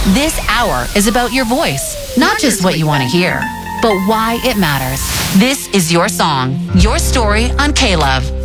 This hour is about your voice, not just what you want to hear, but why it matters. This is your song, your story on K-Love.